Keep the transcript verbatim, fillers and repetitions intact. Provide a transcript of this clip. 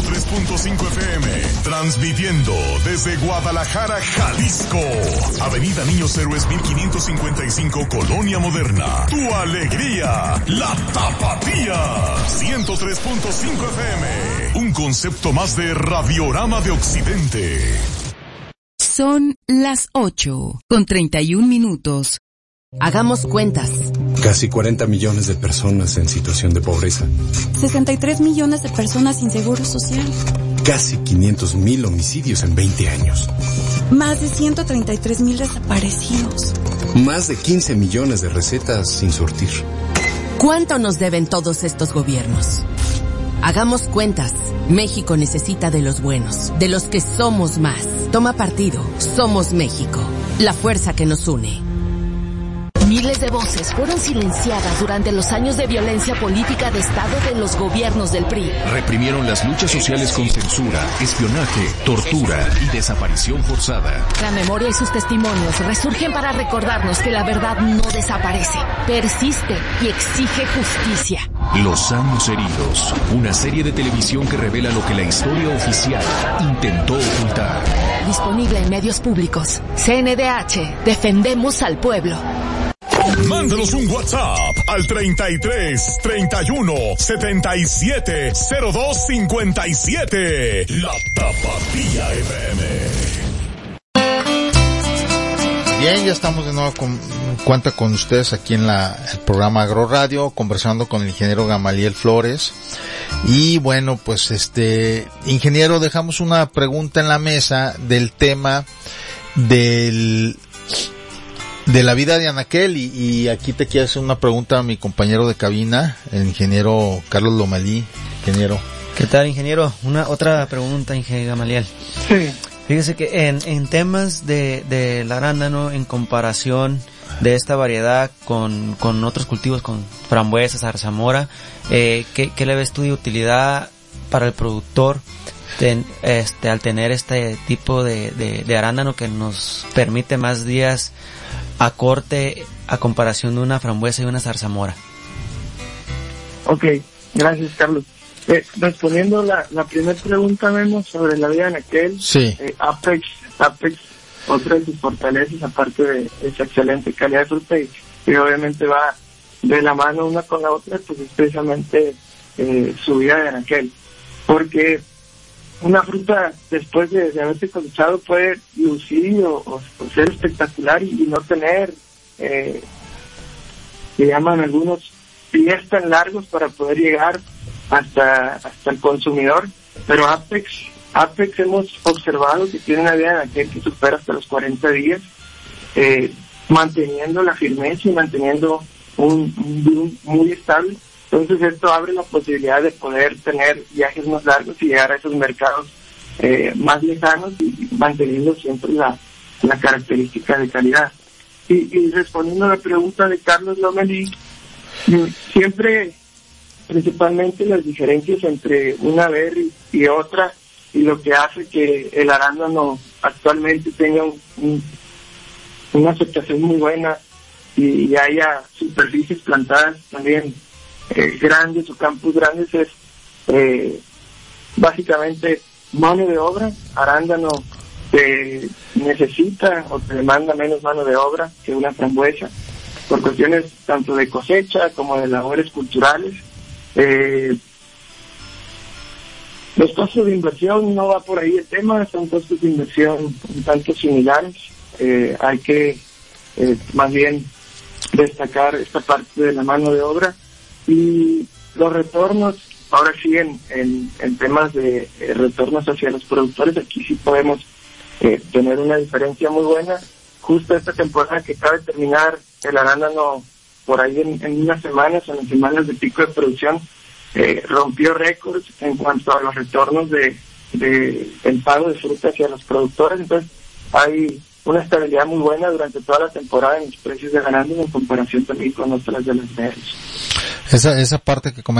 tres punto cinco F M, transmitiendo desde Guadalajara, Jalisco. Avenida Niños Héroes mil quinientos cincuenta y cinco, Colonia Moderna. Tu alegría, la Tapatía. ciento tres punto cinco F M, un concepto más de Radiorama de Occidente. Son las ocho, con treinta y un minutos. Hagamos cuentas. Casi cuarenta millones de personas en situación de pobreza. sesenta y tres millones de personas sin seguro social. Casi quinientos mil homicidios en veinte años. Más de ciento treinta y tres mil desaparecidos. Más de quince millones de recetas sin surtir. ¿Cuánto nos deben todos estos gobiernos? Hagamos cuentas. México necesita de los buenos, de los que somos más. Toma partido. Somos México. La fuerza que nos une. Miles de voces fueron silenciadas durante los años de violencia política de Estado de los gobiernos del P R I. Reprimieron las luchas sociales con censura, espionaje, tortura y desaparición forzada. La memoria y sus testimonios resurgen para recordarnos que la verdad no desaparece, persiste y exige justicia. Los años heridos, una serie de televisión que revela lo que la historia oficial intentó ocultar. Disponible en medios públicos. C N D H, defendemos al pueblo. Mándanos un WhatsApp al treinta y tres, treinta y uno, setenta y siete, cero dos cincuenta y siete. La Tapatía F M. Bien, ya estamos de nuevo con cuenta con ustedes aquí en la el programa Agro Radio, conversando con el ingeniero Gamaliel Flores. Y bueno, pues este ingeniero, dejamos una pregunta en la mesa del tema del de la vida de Anaquel, y, y aquí te quiero hacer una pregunta a mi compañero de cabina, el ingeniero Carlos Lomelí. Ingeniero. ¿Qué tal, ingeniero? Una otra pregunta, ingeniero Gamaliel. Sí. Fíjese que en, en temas de, del arándano, en comparación de esta variedad con, con otros cultivos, con frambuesas, zarzamora, eh, ¿qué, qué le ves tú de utilidad para el productor ten, este, al tener este tipo de, de, de arándano que nos permite más días a corte a comparación de una frambuesa y una zarzamora? Ok, gracias, Carlos. Eh, respondiendo la, la primera pregunta, vemos sobre la vida de Anaquel. Sí. Eh, Apex, Apex, otra de sus fortalezas, aparte de esa excelente calidad de fruta, y, y obviamente va de la mano una con la otra, pues es precisamente eh, su vida de Anaquel. Porque una fruta, después de, de haberse cosechado, puede lucir o, o, o ser espectacular y, y no tener, eh, que llaman algunos, pies tan largos para poder llegar hasta hasta el consumidor. Pero Apex, Apex hemos observado que tiene una vida de aquel que supera hasta los cuarenta días, eh, manteniendo la firmeza y manteniendo un, un bloom muy estable. Entonces esto abre la posibilidad de poder tener viajes más largos y llegar a esos mercados eh, más lejanos, y manteniendo siempre la, la característica de calidad. Y, y respondiendo a la pregunta de Carlos Lomelí, siempre, principalmente las diferencias entre una berry y otra, y lo que hace que el arándano actualmente tenga un, un, una aceptación muy buena y, y haya superficies plantadas también eh, grandes o campos grandes, es eh, básicamente mano de obra. Arándano te necesita o te demanda menos mano de obra que una frambuesa, por cuestiones tanto de cosecha como de labores culturales. Eh, los costos de inversión no va por ahí el tema, son costos de inversión un tanto similares. Eh, hay que eh, más bien destacar esta parte de la mano de obra, y los retornos, ahora sí en, en, en temas de eh, retornos hacia los productores, aquí sí podemos eh, tener una diferencia muy buena. Justo esta temporada que acaba de terminar, el arándano por ahí en, en unas semanas, en las semanas de pico de producción, eh, rompió récords en cuanto a los retornos de, de el pago de fruta hacia los productores. Entonces hay una estabilidad muy buena durante toda la temporada en los precios de arándano en comparación también con otras de las berries. Esa, esa parte que